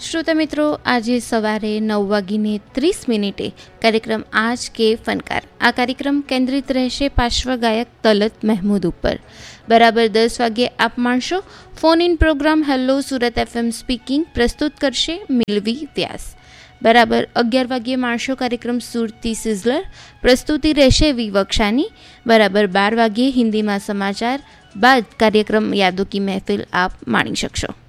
શ્રોતા મિત્રો, આજે સવારે 9:30 કાર્યક્રમ આજ કે ફનકાર આ કાર્યક્રમ કેન્દ્રિત રહેશે પાર્શ્વગાયક તલત મહેમૂદ ઉપર. બરાબર 10 વાગ્યે આપ માણશો phone in programme hello Surat FM speaking પ્રસ્તુત કરશે મિલવી વ્યાસ. બરાબર 11 વાગ્યે માણશો કાર્યક્રમ સુરતી સિઝલર પ્રસ્તુતિ રહેશે વી વક્ષાની. બરાબર 12 વાગ્યે હિન્દીમાં સમાચાર બાદ કાર્યક્રમ યાદો કી મહેફિલ આપ માણી શકશો.